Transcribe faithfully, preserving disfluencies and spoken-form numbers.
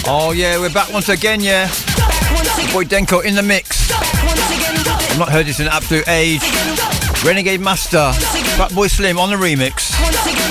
Oh yeah, we're back once again, yeah. The boy Denko in the mix. I've not heard this in an absolute age. Renegade Master, Fatboy Slim on the remix.